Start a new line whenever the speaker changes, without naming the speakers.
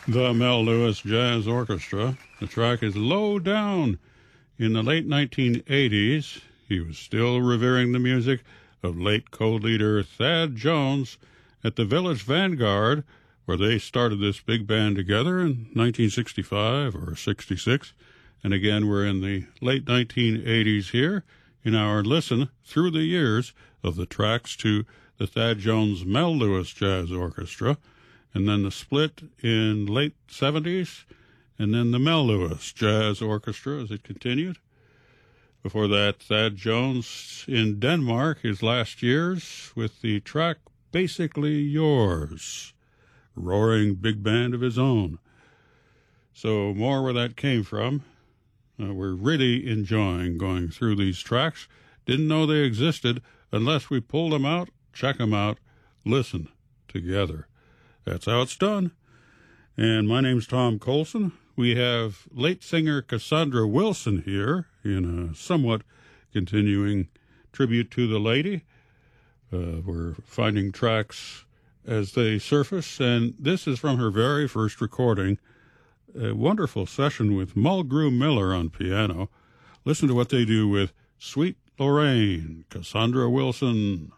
The Mel Lewis Jazz Orchestra. The track is Low Down. In the late 1980s, he was still revering the music of late co-leader Thad Jones at the Village Vanguard, where they started this big band together in 1965 or 66. And again, we're in the late 1980s here in our listen through the years of the tracks to the Thad Jones Mel Lewis Jazz Orchestra, and then the split in late 70s, and then the Mel Lewis Jazz Orchestra as it continued. Before that, Thad Jones in Denmark, his last years, with the track Basically Yours, roaring big band of his own. So more where that came from. We're really enjoying going through these tracks. Didn't know they existed unless we pulled them out, check them out, listen together. That's how it's done. And my name's Tom Colson. We have late singer Cassandra Wilson here in a somewhat continuing tribute to the lady. We're finding tracks as they surface, and this is from her very first recording, a wonderful session with Mulgrew Miller on piano. Listen to what they do with Sweet Lorraine, Cassandra Wilson.